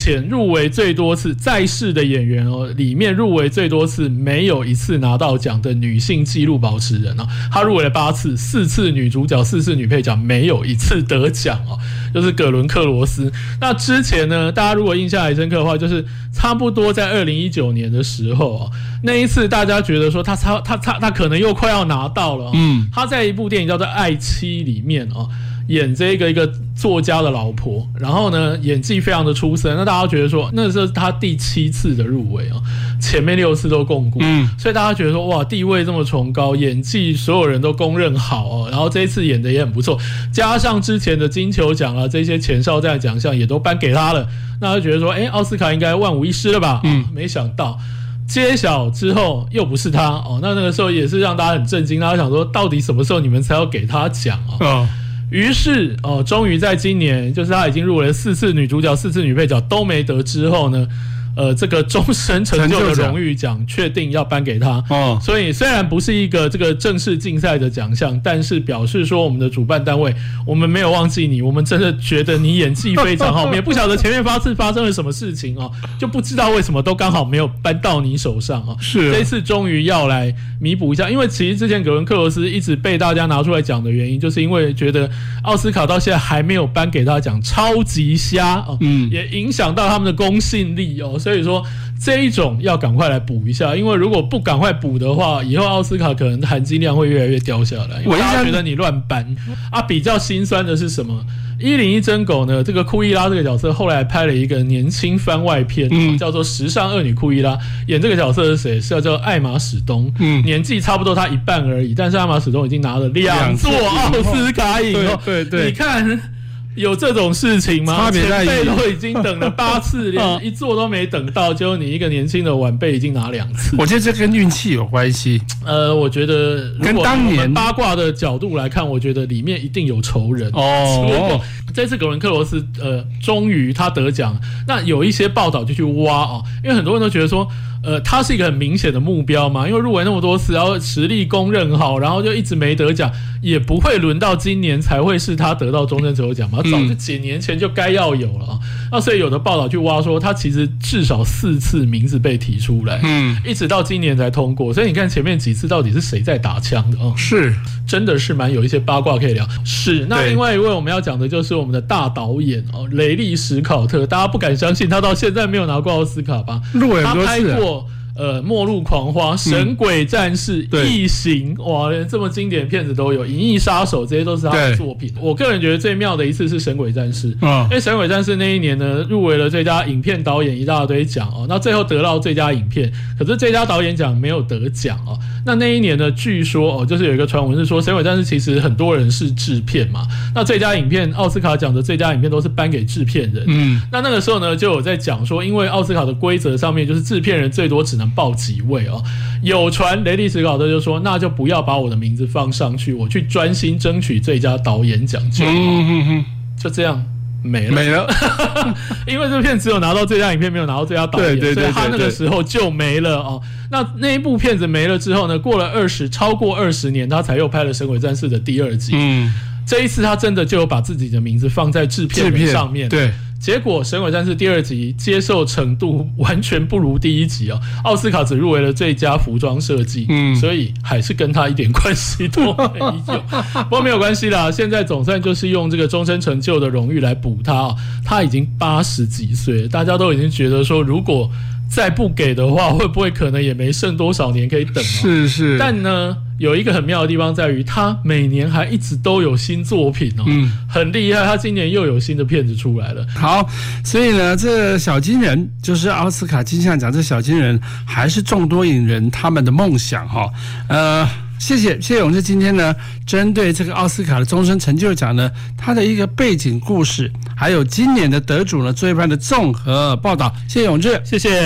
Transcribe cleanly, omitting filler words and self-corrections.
前入围最多次在世的演员里面入围最多次没有一次拿到奖的女性纪录保持人她入围了8次，4次女主角，4次女配角，没有一次得奖就是葛伦克罗斯。那之前呢，大家如果印象还深刻的话，就是差不多在2019年的时候那一次大家觉得说他可能又快要拿到了他在一部电影叫做《爱妻》里面演这一个作家的老婆，然后呢演技非常的出色，那大家觉得说那是他第7次的入围前面6次都共过所以大家觉得说哇，地位这么崇高，演技所有人都公认好然后这一次演的也很不错，加上之前的金球奖这些前哨战奖项也都颁给他了，那就觉得说奥斯卡应该万无一失了吧没想到揭晓之后又不是他那个时候也是让大家很震惊，大家想说到底什么时候你们才要给他奖于是终于在今年，就是他已经入围了4次女主角，4次女配角都没得之后呢，这个终身成就的荣誉奖确定要颁给他所以虽然不是一个这个正式竞赛的奖项，但是表示说我们的主办单位，我们没有忘记你，我们真的觉得你演技非常好，我们也不晓得前面发生了什么事情就不知道为什么都刚好没有颁到你手上是这一次终于要来弥补一下，因为其实之前葛伦克罗斯一直被大家拿出来讲的原因，就是因为觉得奥斯卡到现在还没有颁给他奖，超级瞎也影响到他们的公信力所以说这一种要赶快来补一下，因为如果不赶快补的话，以后奥斯卡可能含金量会越来越掉下来，因为大家觉得你乱颁比较心酸的是什么？101真狗呢，这个库伊拉这个角色后来拍了一个年轻番外片叫做《时尚恶女库伊拉》，演这个角色是谁？是叫艾玛史东年纪差不多他一半而已，但是艾玛史东已经拿了2座奥斯卡影对，你看有这种事情吗？差别前辈都已经等了8次，连一座都没等到，结果你一个年轻的晚辈已经拿2次。 我觉得这跟运气有关系。 我觉得如果我们八卦的角度来看，我觉得里面一定有仇人这次葛伦克罗斯终于他得奖，那有一些报道就去挖因为很多人都觉得说他是一个很明显的目标嘛，因为入围那么多次，然后实力公认好，然后就一直没得奖，也不会轮到今年才会是他得到终身成就奖嘛，早就几年前就该要有了那所以有的报道去挖说他其实至少4次名字被提出来一直到今年才通过，所以你看前面几次到底是谁在打枪的是真的是蛮有一些八卦可以聊。是，那另外一位我们要讲的就是我们的大导演雷利·史考特，大家不敢相信他到现在没有拿过奥斯卡吧？ 入围很多次， 他拍过末路狂花、神鬼战士、异形，哇，连这么经典的片子都有，银翼杀手，这些都是他的作品。我个人觉得最妙的一次是神鬼战士因为神鬼战士那一年呢入围了最佳影片导演一大堆奖那最后得到最佳影片，可是最佳导演奖没有得奖那一年呢据说就是有一个传闻是说神鬼战士其实很多人是制片嘛，那最佳影片奥斯卡奖的最佳影片都是颁给制片人那个时候呢就有在讲说，因为奥斯卡的规则上面就是制片人最多只能报几位有传雷利·史考特就说那就不要把我的名字放上去，我去专心争取最佳导演奖就好就这样没了因为这片只有拿到最佳影片没有拿到最佳导演，所以他那个时候就没了那一部片子没了之后呢，过了超过20年他才又拍了神鬼战士的第2集这一次他真的就有把自己的名字放在制片人上面对，结果神鬼战士第2集接受程度完全不如第1集奥斯卡只入围了最佳服装设计所以还是跟他一点关系都没有不过没有关系啦，现在总算就是用这个终身成就的荣誉来补他他已经80几岁，大家都已经觉得说如果再不给的话会不会可能也没剩多少年可以等是但呢有一个很妙的地方在于他每年还一直都有新作品很厉害，他今年又有新的片子出来了。 好，所以呢这小金人就是奥斯卡金像奖，这小金人还是众多影人他们的梦想谢谢永志今天呢针对这个奥斯卡的终身成就奖呢它的一个背景故事还有今年的得主呢做一番的综合报道，谢谢永志。 谢谢。